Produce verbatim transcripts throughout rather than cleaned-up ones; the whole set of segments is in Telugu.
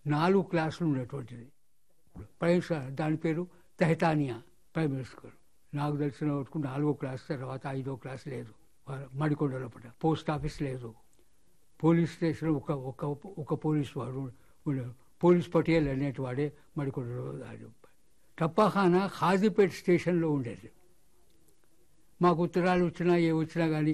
నాలుగు క్లాసులు ఉండేటువంటిది. ప్రైమరీ దాని పేరు తెహతానియా ప్రైమరీ స్కూల్. నాకు తెలిసిన వరకు నాలుగో క్లాస్, తర్వాత ఐదో క్లాస్ లేదు. మడికొండ లోపల పోస్ట్ ఆఫీస్ లేదు. పోలీస్ స్టేషన్ ఒక ఒక ఒక పోలీస్ వాడు ఉండేవాడు. పోలీస్ పటియల్ అనేటి వాడే మడికొండలో. టప్పాఖానా ఖాజీపేట్ స్టేషన్లో ఉండేది. మాకు ఉత్తరాలు వచ్చినా ఏ వచ్చినా కానీ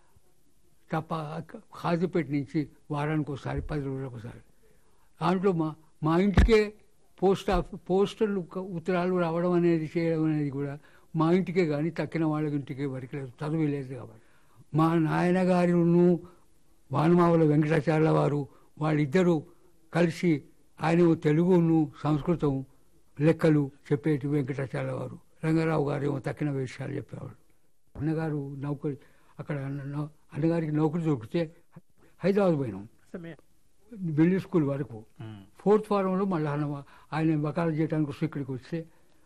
టప్పా ఖాజీపేట నుంచి వారానికి ఒకసారి, పది రోజులకు ఒకసారి. దాంట్లో మా మా ఇంటికే పోస్ట్ ఆఫీస్ పోస్టల్ ఉత్తరాలు రావడం అనేది, చేయడం అనేది కూడా మా ఇంటికే కానీ తక్కిన వాళ్ళ ఇంటికి వరకు లేదు, చదువు లేదు కాబట్టి. మా నాయన గారును వానమావుల వెంకటాచార్య వారు వాళ్ళిద్దరూ కలిసి, ఆయన తెలుగును సంస్కృతం లెక్కలు చెప్పేటి వెంకటాచార్య వారు, రంగారావు గారు ఏమో తక్కిన విషయాలు చెప్పేవాడు. అన్నగారు నౌకరి అక్కడ అన్నగారికి నౌకరి దొరికితే హైదరాబాద్ పోయినాం బిల్డింగ్ స్కూల్ వరకు. ఫోర్త్ ఫారంలో మళ్ళీ ఆయన వకాలత్ చేయడానికి వస్తే ఇక్కడికి వస్తే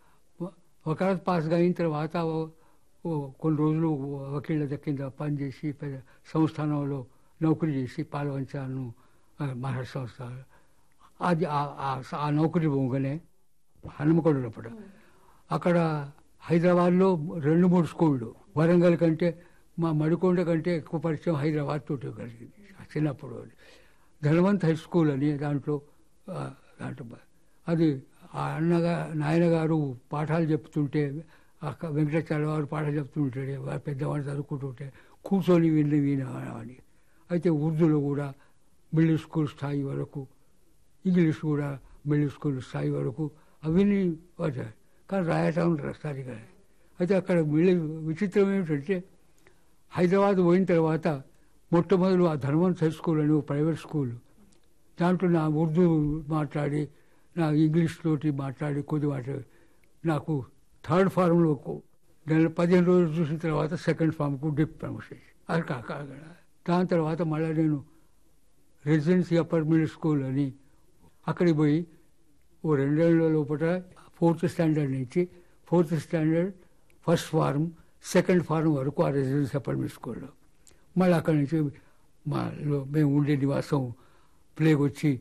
వకాలత్ పాస్గా అయిన తర్వాత కొన్ని రోజులు వకీళ్ళ కింద పనిచేసి పెద్ద సంస్థానంలో నౌకరీ చేసి పాలవంచాను మహారాష్ట్ర సంస్థ. అది ఆ నౌకరీ పోగానే హనుమకొండలప్పుడు అక్కడ హైదరాబాద్లో రెండు మూడు స్కూళ్ళు, వరంగల్ కంటే మా మడికొండ కంటే ఎక్కువ పరిచయం హైదరాబాద్ తోటి కలిగింది చిన్నప్పుడు. ధనవంత్ హై స్కూల్ అని దాంట్లో దాంట్లో అది ఆ అన్నగా నాయనగారు పాఠాలు చెప్తుంటే, అక్క వెంకటాచార్య వారు పాఠాలు చెప్తుంటే పెద్దవాళ్ళు చదువుకుంటుంటే కూర్చొని విని వినని. అయితే ఉర్దూలో కూడా మిడిల్ స్కూల్ స్థాయి వరకు, ఇంగ్లీష్ కూడా మిడిల్ స్కూల్ స్థాయి వరకు అవన్నీ వచ్చాయి. కానీ రాయటం సరిగా. అయితే అక్కడ మిడి విచిత్రం ఏమిటంటే హైదరాబాద్ పోయిన తర్వాత మొట్టమొదలు ఆ ధనవంత్ హై స్కూల్ అని ప్రైవేట్ స్కూల్, దాంట్లో నా ఉర్దూ మాట్లాడి నా ఇంగ్లీష్ తోటి మాట్లాడి కొద్ది మాట్లాడి నాకు థర్డ్ ఫారంలో నెల పదిహేను రోజులు చూసిన తర్వాత సెకండ్ ఫామ్కు డిప్ ప్రమోషన్. అది కాక దాని తర్వాత మళ్ళీ నేను రెసిడెన్సీ అప్పర్ మిడిల్ స్కూల్ అని అక్కడికి పోయి ఓ రెండేళ్ల లోపల ఫోర్త్ స్టాండర్డ్ నుంచి fourth standard first form second form వరకు ఆ రెసిడెన్సీ అప్పర్ మిడిల్ స్కూల్లో. మళ్ళీ అక్కడి నుంచి మా మేము ఉండే నివాసం ప్లేగ్ వచ్చి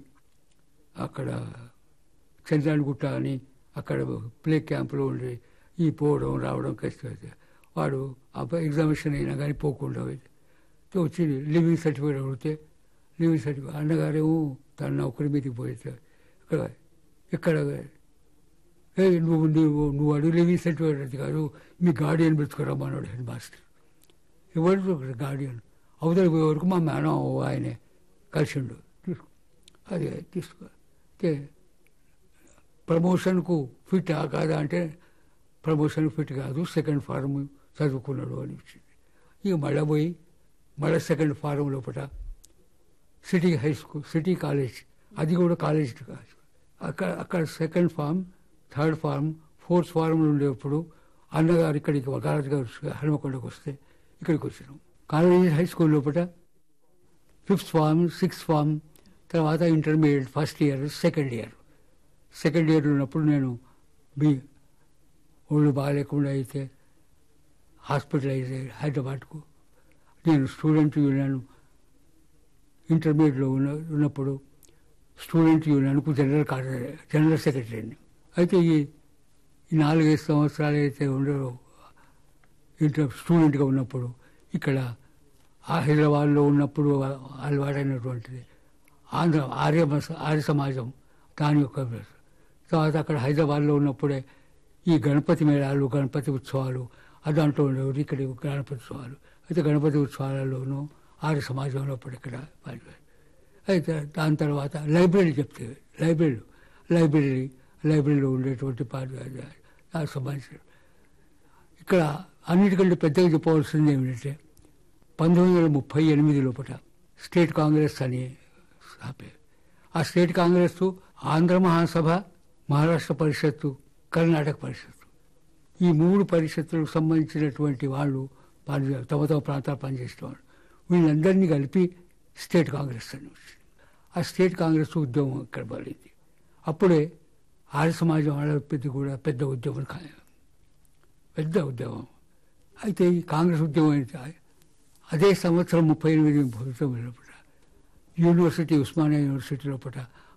అక్కడ చంద్రానిగుట్ట అని అక్కడ ప్లే క్యాంపులో ఉండి ఈ పోవడం రావడం కష్టమైతే వాడు ఎగ్జామినేషన్ అయినా కానీ పోకుండా వచ్చి లివింగ్ సర్టిఫికేట్ అడిగితే లివింగ్ సర్టిఫికేట్ అన్నగారేమో తన నౌకరి మీదకి పోతే ఇక్కడ ఇక్కడ నువ్వు నువ్వు నువ్వు అడుగు లివింగ్ సర్టిఫికేట్ అది కాదు, మీ గార్డియన్ పెట్టుకురమ్మన్నాడు హెడ్ మాస్టర్. ఎవరు గార్డియన్ అవతల పోయే వరకు మా మేనం ఆయనే కలిసిండు. తీసుకో అది తీసుకో అంటే ప్రమోషన్కు ఫిట్ కాదా అంటే ప్రమోషన్కి ఫిట్ కాదు, సెకండ్ ఫారం చదువుకున్నాడు అని వచ్చింది. ఇక మళ్ళీ పోయి మళ్ళీ సెకండ్ ఫారం లోపల city high school city college, అది కూడా కాలేజ్ కాదు. అక్కడ అక్కడ second form third form fourth ఫారంలో ఉండేప్పుడు అన్నగారు ఇక్కడికి వకాలత్ గారు హనుమకొండకు వస్తే ఇక్కడికి వచ్చినాం. కాలేజ్ హై స్కూల్ లోపల ఫిఫ్త్ ఫామ్ సిక్స్త్ ఫామ్ తర్వాత intermediate first year second year second year ఉన్నప్పుడు నేను బి ఒళ్ళు బాగాలేకుండా అయితే హాస్పిటలైజ్ హైదరాబాద్కు నేను స్టూడెంట్ యూనియన్ ఇంటర్మీడియట్లో ఉన్న ఉన్నప్పుడు స్టూడెంట్ యూనియన్కు జనరల్ కార్యదర్శి జనరల్ సెక్రటరీని. అయితే ఈ ఈ నాలుగైదు సంవత్సరాలు అయితే ఉండో ఇంటర్ స్టూడెంట్గా ఉన్నప్పుడు ఇక్కడ హైదరాబాద్లో ఉన్నప్పుడు అలవాటైనటువంటిది ఆంధ్ర ఆర్య ఆర్య సమాజం దాని యొక్క తర్వాత అక్కడ హైదరాబాద్లో ఉన్నప్పుడే ఈ గణపతి మేళాలు గణపతి ఉత్సవాలు అదంటూ ఉండేవారు. ఇక్కడ గణపతి ఉత్సవాలు అయితే గణపతి ఉత్సవాలలోనూ ఆర్య సమాజంలో అప్పుడు ఇక్కడ అయితే దాని తర్వాత లైబ్రరీ చెప్తే లైబ్రరీలు లైబ్రరీ లైబ్రరీలో ఉండేటువంటి దానికి సంబంధించిన ఇక్కడ అన్నిటికంటే పెద్దగా చెప్పవలసింది ఏమిటంటే పంతొమ్మిది వందల ముప్పై ఎనిమిది లోపల స్టేట్ కాంగ్రెస్ అని ఆ స్టేట్ కాంగ్రెస్ ఆంధ్ర మహాసభ, మహారాష్ట్ర పరిషత్తు, కర్ణాటక పరిషత్తు, ఈ మూడు పరిషత్తులకు సంబంధించినటువంటి వాళ్ళు పని తమ తమ ప్రాంతాలు పనిచేసిన వాళ్ళు వీళ్ళందరినీ కలిపి స్టేట్ కాంగ్రెస్ అని వచ్చింది. ఆ స్టేట్ కాంగ్రెస్ ఉద్యమం ఇక్కడ పడింది. అప్పుడే ఆర్య సమాజం వాళ్ళ పెద్ద కూడా పెద్ద ఉద్యమం పెద్ద ఉద్యమం అయితే ఈ కాంగ్రెస్ ఉద్యమం అయితే అదే సంవత్సరం ముప్పై ఎనిమిది ఫలితం యూనివర్సిటీ ఉస్మానియా యూనివర్సిటీ లోపల